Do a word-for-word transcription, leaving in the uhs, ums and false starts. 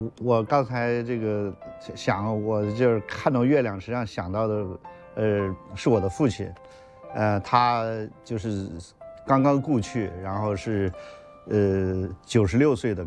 我刚才这个想，我就是看到月亮，实际上想到的，呃，是我的父亲，呃，他就是刚刚故去，然后是，呃，九十六岁的